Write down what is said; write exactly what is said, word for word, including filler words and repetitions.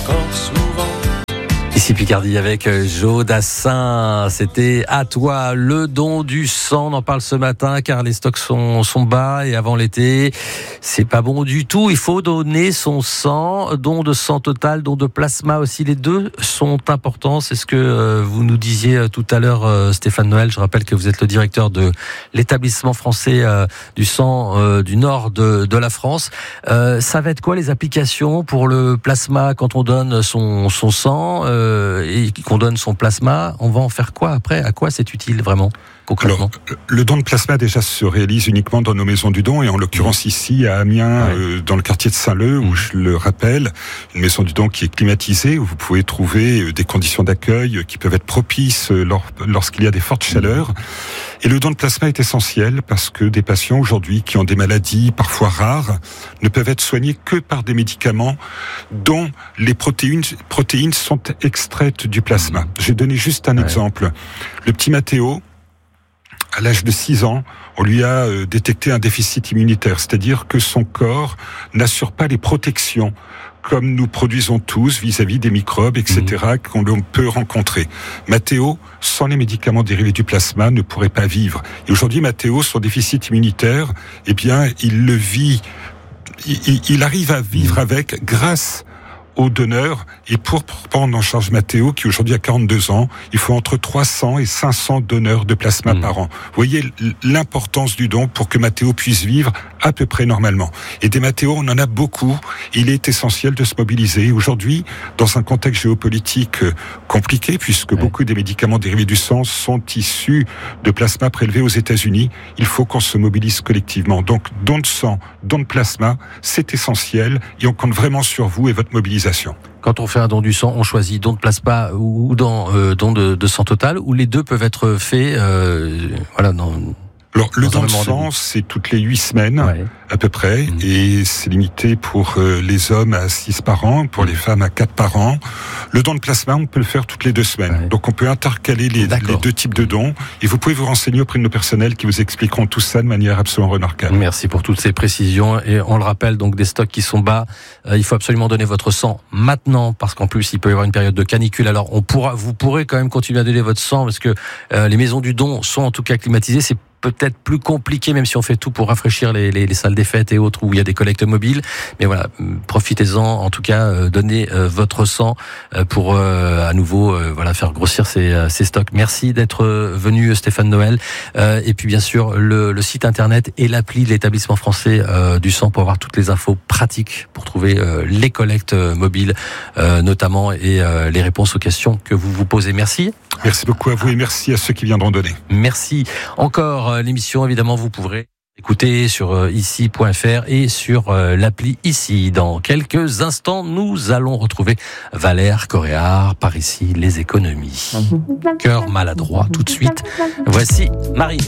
encore souvent. Ici Picardie avec Jo Dassin. C'était à toi le don du sang. On en parle ce matin car les stocks sont, sont bas et avant l'été, c'est pas bon du tout. Il faut donner son sang, don de sang total, don de plasma aussi. Les deux sont importants. C'est ce que vous nous disiez tout à l'heure, Stéphane Noël. Je rappelle que vous êtes le directeur de l'établissement français du sang du nord de, de la France. Euh, ça va être quoi les applications pour le plasma quand on donne son, son sang euh, et qu'on donne son plasma, on va en faire quoi après? À quoi c'est utile vraiment concrètement? Alors, le don de plasma déjà se réalise uniquement dans nos maisons du don et en l'occurrence ici à Amiens, ouais. euh, dans le quartier de Saint-Leu, où mmh. je le rappelle, une maison du don qui est climatisée, où vous pouvez trouver des conditions d'accueil qui peuvent être propices lors, lorsqu'il y a des fortes chaleurs. Et le don de plasma est essentiel parce que des patients aujourd'hui qui ont des maladies parfois rares ne peuvent être soignés que par des médicaments dont les protéines, protéines sont extraites du plasma. Je vais donner juste un ouais. exemple. Le petit Mathéo, à l'âge de six ans, on lui a euh, détecté un déficit immunitaire, c'est-à-dire que son corps n'assure pas les protections comme nous produisons tous vis-à-vis des microbes, et cetera, mmh. qu'on peut rencontrer. Mathéo, sans les médicaments dérivés du plasma, ne pourrait pas vivre. Et aujourd'hui, Mathéo, son déficit immunitaire, eh bien, il le vit, il, il arrive à vivre mmh. avec grâce aux donneurs. Et pour prendre en charge Mathéo, qui aujourd'hui a quarante-deux ans, il faut entre trois cents et cinq cents donneurs de plasma mmh. par an. Vous voyez l'importance du don pour que Mathéo puisse vivre à peu près normalement. Et des Mathéo, on en a beaucoup. Il est essentiel de se mobiliser. Aujourd'hui, dans un contexte géopolitique compliqué, puisque ouais. beaucoup des médicaments dérivés du sang sont issus de plasma prélevé aux États-Unis, il faut qu'on se mobilise collectivement. Donc, don de sang, don de plasma, c'est essentiel et on compte vraiment sur vous et votre mobilisation. Quand on fait un don du sang, on choisit don de plasma ou don, euh, don de, de sang total, ou les deux peuvent être faits euh, voilà, dans... Alors, le don de sang, c'est toutes les huit semaines, ouais. à peu près, mmh. et c'est limité pour euh, les hommes à six par an, pour mmh. les femmes à quatre par an. Le don de plasma, on peut le faire toutes les deux semaines. Ouais. Donc, on peut intercaler les, les deux types de dons, et vous pouvez vous renseigner auprès de nos personnels qui vous expliqueront tout ça de manière absolument remarquable. Merci pour toutes ces précisions, et on le rappelle, donc, des stocks qui sont bas. Euh, il faut absolument donner votre sang maintenant, parce qu'en plus, il peut y avoir une période de canicule. Alors, on pourra, vous pourrez quand même continuer à donner votre sang, parce que euh, les maisons du don sont en tout cas climatisées. C'est peut-être plus compliqué, même si on fait tout pour rafraîchir les, les, les salles des fêtes et autres où il y a des collectes mobiles. Mais voilà, profitez-en. En tout cas, euh, donnez euh, votre sang euh, pour euh, à nouveau euh, voilà faire grossir ces, euh, ces stocks. Merci d'être venu, Stéphane Noël. Euh, et puis bien sûr, le, le site internet et l'appli de l'établissement français euh, du sang pour avoir toutes les infos pratiques pour trouver euh, les collectes mobiles euh, notamment et euh, les réponses aux questions que vous vous posez. Merci. Merci beaucoup à vous et merci à ceux qui viendront donner. Merci encore. L'émission, évidemment, vous pourrez écouter sur ici point f r et sur l'appli Ici. Dans quelques instants, nous allons retrouver Valère Coréard par ici, les économies. Cœur maladroit, tout de suite. Voici Marie.